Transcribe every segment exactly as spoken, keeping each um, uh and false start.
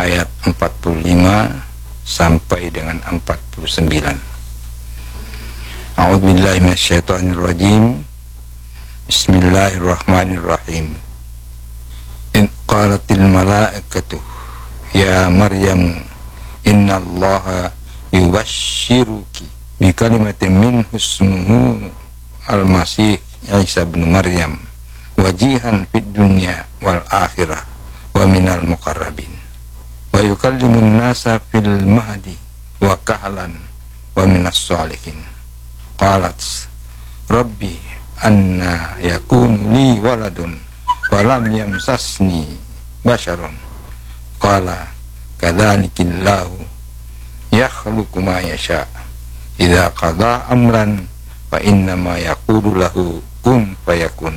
ayat empat puluh lima sampai dengan empat puluh sembilan. A'udzubillahi minasyaitonirrajim. Bismillahirrahmanirrahim. In qalatil malaikatu ya Maryam innallaha yubashshiruki bi kalimatin minhu ismuhu al-masih Isa bin Maryam wajihan fid dunya wal akhirah wa minal muqarrabin wa yukallimun nasa fil mahdi wa kahlan wa minas sholihin. Qalat rabbi anna yakunu li waladun wa lam yamsasni basharun qala kadzalikillahu yakhluqu ma yasha idza qada amran fa innama yaqulu lahu kun fayakun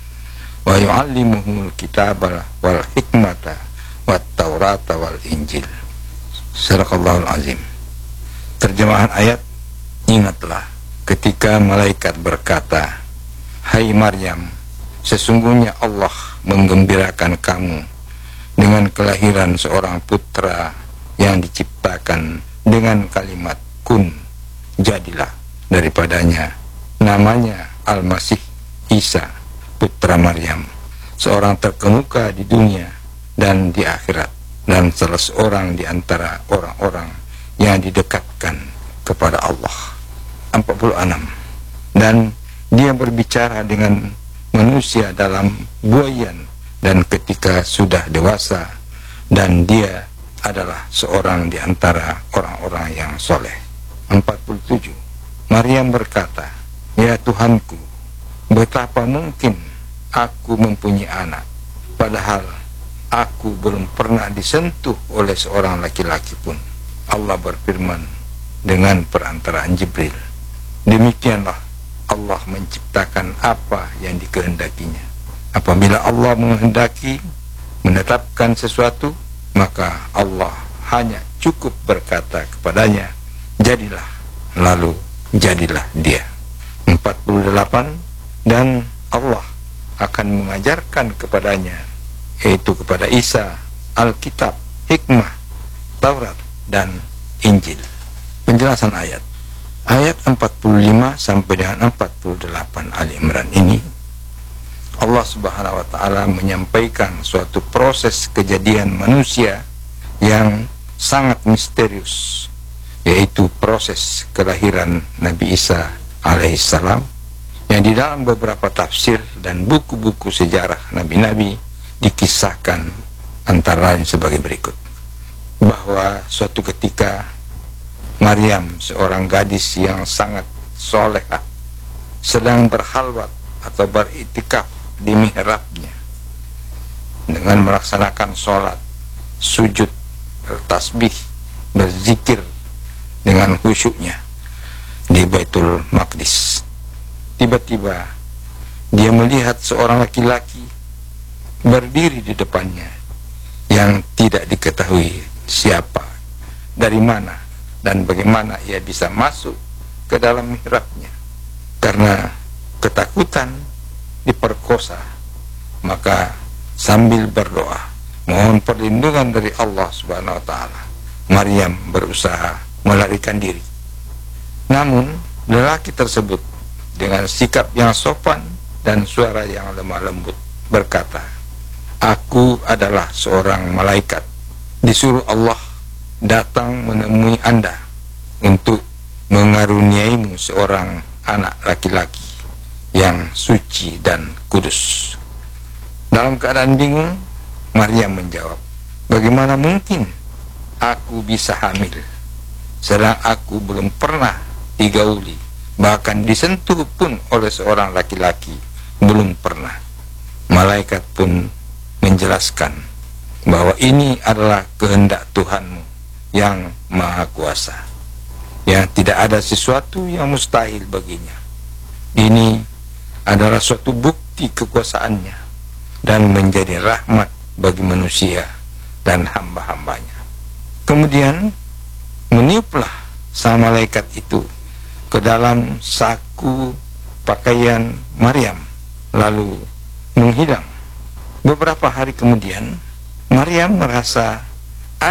wa yu'allimuhul kitaba wal hikmata wat taurata wal injil. Sadaqallahul azim. Terjemahan ayat, ingatlah ketika malaikat berkata, hai Maryam, sesungguhnya Allah menggembirakan kamu dengan kelahiran seorang putra yang diciptakan dengan kalimat kun, jadilah daripadanya, namanya Al-Masih Isa putra Maryam, seorang terkemuka di dunia dan di akhirat, dan salah seorang di antara orang-orang yang didekatkan kepada Allah. Empat puluh enam. Dan dia berbicara dengan manusia dalam buayan dan ketika sudah dewasa, dan dia adalah seorang di antara orang-orang yang soleh. Empat puluh tujuh. Maryam berkata, ya Tuhanku, betapa mungkin aku mempunyai anak, padahal aku belum pernah disentuh oleh seorang laki-laki pun. Allah berfirman dengan perantaraan Jibril, demikianlah Allah menciptakan apa yang dikehendakinya. Apabila Allah menghendaki menetapkan sesuatu, maka Allah hanya cukup berkata kepadanya, jadilah, lalu jadilah dia. Empat puluh delapan. Dan Allah akan mengajarkan kepadanya, yaitu kepada Isa, Alkitab, hikmah, Taurat, dan Injil. Penjelasan ayat ayat empat puluh lima sampai dengan empat puluh delapan Ali Imran ini, Allah Subhanahu wa taala menyampaikan suatu proses kejadian manusia yang sangat misterius, yaitu proses kelahiran Nabi Isa alaihissalam, yang di dalam beberapa tafsir dan buku-buku sejarah nabi-nabi dikisahkan antara lain sebagai berikut, bahwa suatu ketika Maryam, seorang gadis yang sangat solehah, sedang berhalwat atau beriktikaf di mihrabnya dengan melaksanakan sholat, sujud, bertasbih, berzikir dengan khusyuknya di Baitul Maqdis. Tiba-tiba dia melihat seorang laki-laki berdiri di depannya yang tidak diketahui siapa, dari mana, dan bagaimana ia bisa masuk ke dalam mihrabnya. Karena ketakutan diperkosa, maka sambil berdoa mohon perlindungan dari Allah Subhanahu wa taala, Maryam berusaha melarikan diri. Namun lelaki tersebut dengan sikap yang sopan dan suara yang lemah lembut berkata, aku adalah seorang malaikat, disuruh Allah datang menemui Anda untuk mengaruniaimu seorang anak laki-laki yang suci dan kudus. Dalam keadaan bingung, Maryam menjawab, bagaimana mungkin aku bisa hamil, sedang aku belum pernah digauli, bahkan disentuh pun oleh seorang laki-laki, belum pernah. Malaikat pun menjelaskan bahwa ini adalah kehendak Tuhanmu yang maha kuasa, yang tidak ada sesuatu yang mustahil baginya. Ini adalah suatu bukti kekuasaannya dan menjadi rahmat bagi manusia dan hamba-hambanya. Kemudian meniuplah sang malaikat itu ke dalam saku pakaian Maryam, lalu menghilang. Beberapa hari kemudian, Maryam merasa